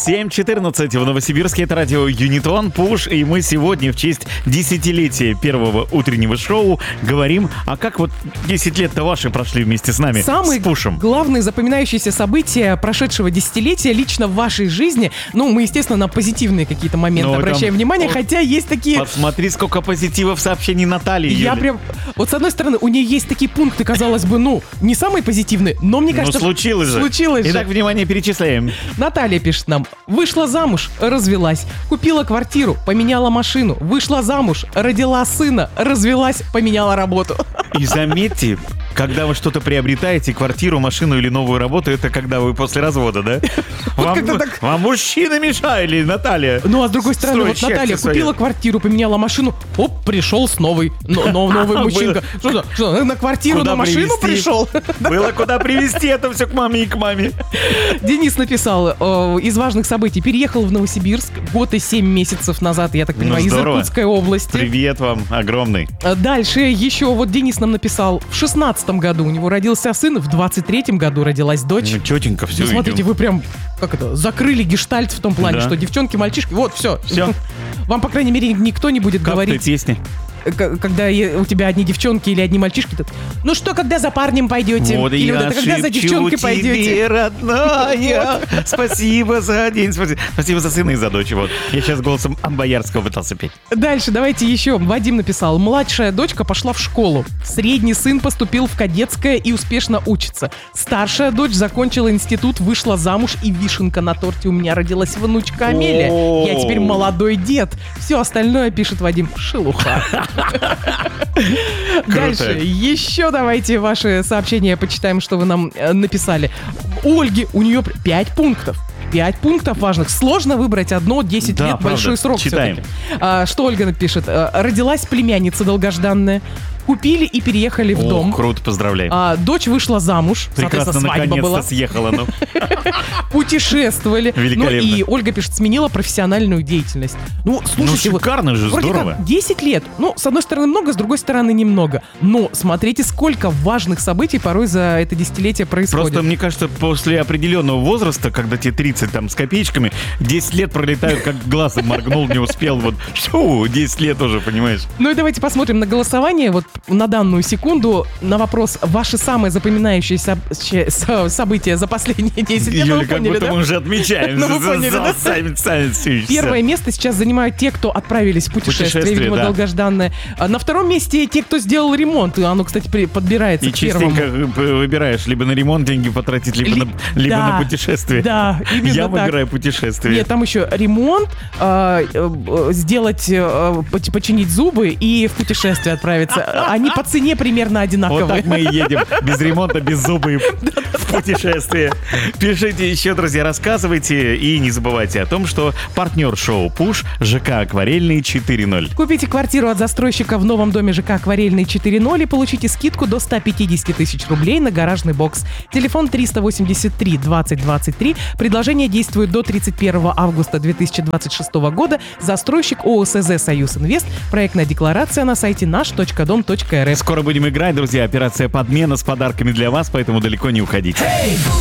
7:14 в Новосибирске. Это радио Юнитон, Пуш. И мы сегодня в честь десятилетия первого утреннего шоу говорим, а как вот 10 лет-то ваши прошли вместе с нами, самые с Пушем. Главные запоминающиеся события прошедшего десятилетия лично в вашей жизни. Ну, мы, естественно, на позитивные какие-то моменты обращаем внимание, хотя есть такие... Посмотри, сколько позитива в сообщении Натальи. Я прям... Вот с одной стороны, у нее есть такие пункты, казалось бы, не самые позитивные, но мне кажется... Случилось же. Итак, внимание, перечисляем. Наталья пишет нам: вышла замуж, развелась, купила квартиру, поменяла машину, вышла замуж, родила сына, развелась, поменяла работу. И заметьте, когда вы что-то приобретаете, квартиру, машину или новую работу, это когда вы после развода, да? Вам мужчины мешали, Наталья. Ну, а с другой стороны, вот Наталья купила квартиру, поменяла машину, оп, пришел с новый мужчинка. Что, на квартиру, на машину пришел? Было куда привезти это все к маме и к маме. Денис написал: из важных событий: переехал в Новосибирск год и 7 месяцев назад, я так понимаю, из Иркутской области. Привет вам огромный. Дальше еще вот Денис нам написал: в 16 году у него родился сын, в 23 году родилась дочь. Ну, четенько все. Ну, смотрите, вы прям, закрыли гештальт в том плане, что девчонки, мальчишки, вот, все. Вам, по крайней мере, никто не будет говорить... Как в той песне? Когда у тебя одни девчонки или одни мальчишки, ну что, когда за парнем пойдете? Вот или я вот это, когда за девчонкой тебе, пойдете? Родная, спасибо за день, спасибо за сына и за дочь. Вот. Я сейчас голосом Боярского пытался петь. Дальше, давайте еще. Вадим написал: младшая дочка пошла в школу. Средний сын поступил в кадетское и успешно учится. Старшая дочь закончила институт, вышла замуж, и вишенка на торте: у меня родилась внучка Амелия. Я теперь молодой дед. Все остальное, пишет Вадим, шелуха. Дальше. Еще давайте ваши сообщения почитаем, что вы нам написали. У Ольги, у нее 5 пунктов. 5 пунктов важных. Сложно выбрать одно, 10 лет, правда, большой срок. Читаем. Все-таки. Что Ольга напишет? Родилась племянница долгожданная. Купили и переехали в дом. Круто, поздравляем. Дочь вышла замуж. Прекрасно, наконец-то съехала. Путешествовали. Великолепно. И Ольга пишет: сменила профессиональную деятельность. Слушайте, шикарно же, здорово. 10 лет. С одной стороны много, с другой стороны немного. Но смотрите, сколько важных событий порой за это десятилетие происходит. Просто, мне кажется, после определенного возраста, когда тебе 30 там с копеечками, 10 лет пролетают, как глазом моргнул, не успел. 10 лет уже, понимаешь? Ну и давайте посмотрим на голосование. Вот на данную секунду на вопрос: ваши самые запоминающиеся события за последние 10 лет. Юля, как будто мы уже отмечаем. Первое место сейчас занимают те, кто отправились в путешествие, видимо, долгожданное. На втором месте те, кто сделал ремонт. И оно, кстати, подбирается к первому. И частенько выбираешь либо на ремонт деньги потратить, либо на путешествие. Да, именно Я так. выбираю путешествие. Нет, там еще ремонт, сделать, починить зубы и в путешествие отправиться. Они по цене примерно одинаковые. Вот так мы и едем. Без ремонта, без зубы в путешествие. Пишите еще, друзья, рассказывайте. И не забывайте о том, что партнер шоу «Пуш» ЖК «Акварельный» 4.0. Купите квартиру от застройщика в новом доме ЖК «Акварельный» 4.0 и получите скидку до 150 тысяч рублей на гаражный бокс. Телефон 383 20 23. Предложение действует до 31 августа 2026 года. Застройщик ОСЗ «Союз Инвест». Проектная декларация на сайте наш.дом.рф. Скоро будем играть, друзья. Операция «Подмена» с подарками для вас, поэтому далеко не уходите.